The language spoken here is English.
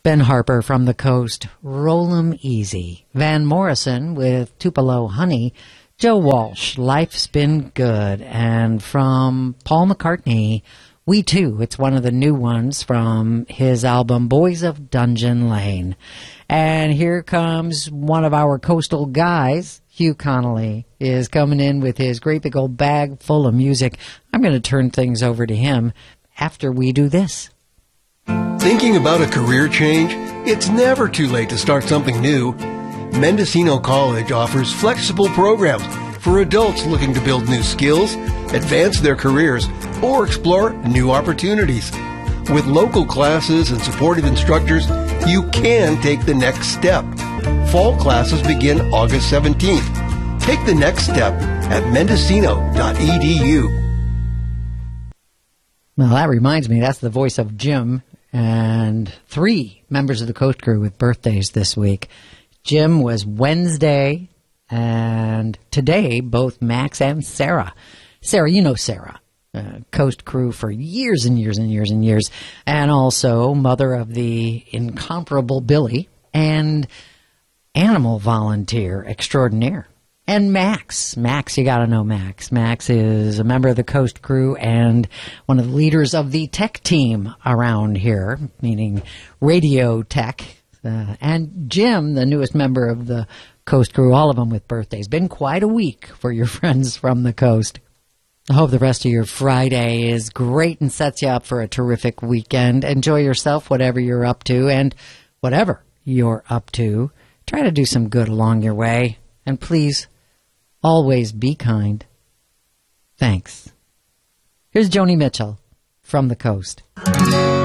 Ben Harper from the Coast, Roll 'em Easy. Van Morrison with Tupelo Honey. Joe Walsh, Life's Been Good. And from Paul McCartney, We Too. It's one of the new ones from his album Boys of Dungeon Lane. And here comes one of our coastal guys. Hugh Connolly is coming in with his great big old bag full of music. I'm going to turn things over to him after we do this. Thinking about a career change? It's never too late to start something new. Mendocino College offers flexible programs for adults looking to build new skills, advance their careers, or explore new opportunities. With local classes and supportive instructors, you can take the next step. Fall classes begin August 17th. Take the next step at mendocino.edu. Well, that reminds me, that's the voice of Jim and 3 members of the Coast Crew with birthdays this week. Jim was Wednesday, and today, both Max and Sarah. Sarah, you know Sarah. Coast Crew for years and years and years and years, and also mother of the incomparable Billy and animal volunteer extraordinaire. And Max, you gotta know Max. Max is a member of the Coast Crew and one of the leaders of the tech team around here, meaning radio tech. And Jim, the newest member of the Coast Crew, all of them with birthdays. Been quite a week for your friends from the coast. I hope the rest of your Friday is great and sets you up for a terrific weekend. Enjoy yourself, whatever you're up to, and whatever you're up to, try to do some good along your way. And please, always be kind. Thanks. Here's Joni Mitchell from the Coast.